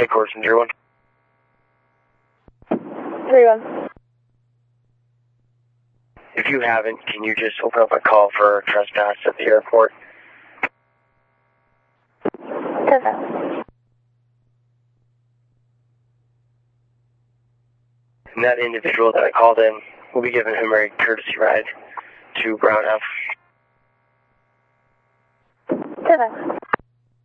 Headquarters from 01. 31. If you haven't, can you just open up a call for trespass at the airport? 10,000. And that individual that I called in will be giving him a courtesy ride to Brown F. 10,000.